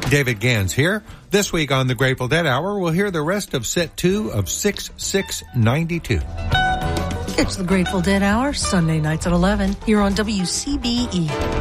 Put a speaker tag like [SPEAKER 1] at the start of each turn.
[SPEAKER 1] David Gans here. This week on the Grateful Dead Hour, we'll hear the rest of set 2 of 6692.
[SPEAKER 2] It's the Grateful Dead Hour, Sunday nights at 11, here on WCBE.